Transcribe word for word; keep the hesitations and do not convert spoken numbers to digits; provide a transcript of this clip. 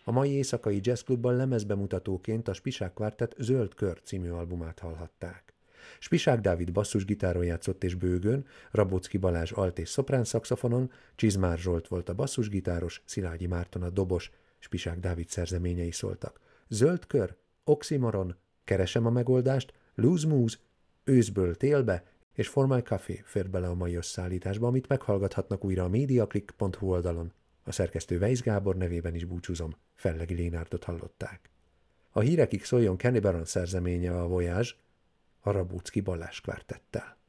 A mai éjszakai jazzklubban lemezbemutatóként a Spisák Quartet Zöld Kör című albumát hallhatták. Spisák Dávid basszusgitáron játszott és bőgön, Rabocki Balázs alt és szoprán szaxofonon, Csizmár Zsolt volt a basszusgitáros, Szilágyi Márton a dobos, Spisák Dávid szerzeményei szóltak. Zöld Kör, Oxymoron, Keresem a megoldást, Lose Moose, Őszből télbe és For My Coffee fér bele a mai összeállításba, amit meghallgathatnak újra a mediaclick pont hu oldalon. A szerkesztő Weisz Gábor nevében is búcsúzom, Fellegi Lénárdot hallották. A hírekig szóljon Kenny Barron szerzeménye a Voyage, a Rabocki Balázs kvártettel.